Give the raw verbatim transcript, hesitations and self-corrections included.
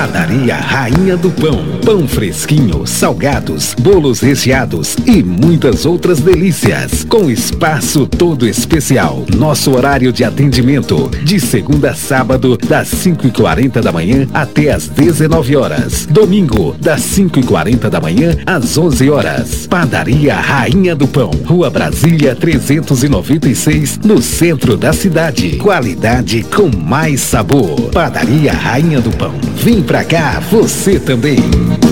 Padaria Rainha do Pão. Pão fresquinho, salgados, bolos recheados e muitas outras delícias. Com espaço todo especial. Nosso horário de atendimento, de segunda a sábado, das cinco e quarenta da manhã até as dezenove horas. Domingo, das cinco e quarenta da manhã às onze horas. Padaria Rainha do Pão. Rua Brasília trezentos e noventa e seis, no centro da cidade. Qualidade com mais sabor. Padaria Rainha do Pão. Vem pra cá, você também.